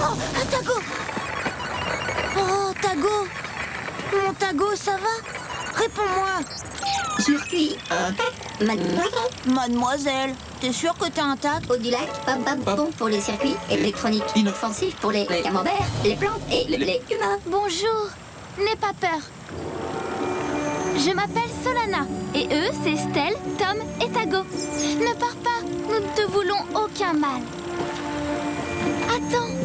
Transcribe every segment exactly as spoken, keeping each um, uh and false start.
Oh, un Tago! Oh, Tago! Mon Tago, ça va? Réponds-moi! Circuit intact, mademoiselle. Mademoiselle, t'es sûre que t'es intact? Eau du lac, bam bam bon pour les circuits électroniques. Inoffensif pour les camemberts, les plantes et les, les humains. Bonjour, n'aie pas peur. Je m'appelle Solana, et eux, c'est Stell, Tom et Tago. Ne pars pas, nous ne te voulons aucun mal. Attends.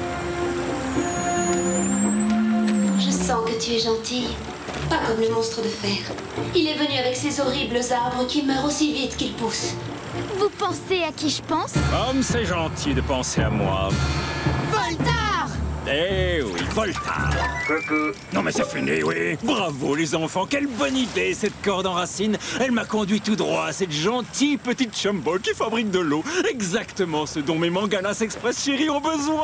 Je sens que tu es gentille. Pas comme le monstre de fer. Il est venu avec ces horribles arbres qui meurent aussi vite qu'ils poussent. Vous pensez à qui je pense? Comme c'est gentil de penser à moi. Voltar! Eh oui, Voltar. Coucou. Non mais c'est fini, oui. Bravo les enfants, quelle bonne idée cette corde en racine. Elle m'a conduit tout droit à cette gentille petite Chumboll qui fabrique de l'eau. Exactement ce dont mes Manganas Express chéris ont besoin.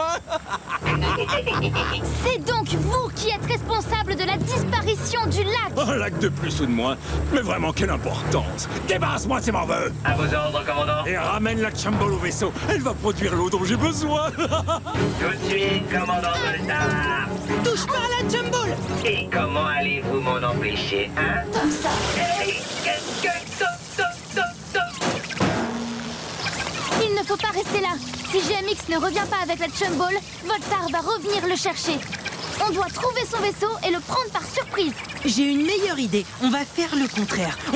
C'est donc vous qui êtes responsable de la disparition du lac! Un lac de plus ou de moins. Mais vraiment, quelle importance. Débarrasse-moi de ces morveux. À vos ordres, commandant. Et ramène la Chumboll au vaisseau. Elle va produire l'eau dont j'ai besoin. Tout de suite, commandant Voltar. Touche pas à la Jumboll! Et comment allez-vous m'en empêcher, hein? Comme ça. Hey, qu'est-ce que... Stop, stop, stop, stop. Il ne faut pas rester là. Si G M X ne revient pas avec la Chumboll, Voltar va revenir le chercher. On doit trouver son vaisseau et le prendre par surprise. J'ai une meilleure idée. On va faire le contraire.